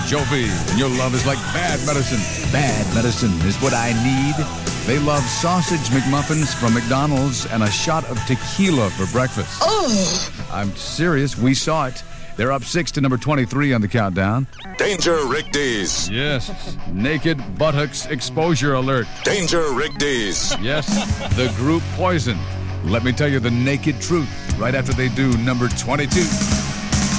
Jovi, and your love is like bad medicine. Bad medicine is what I need. They love sausage McMuffins from McDonald's and a shot of tequila for breakfast. Oh! I'm serious. We saw it. They're up 6 to number 23 on the countdown. Danger, Rick Dees. Yes. Naked buttocks exposure alert. Danger, Rick Dees. Yes. The group Poison. Let me tell you the naked truth right after they do number 22.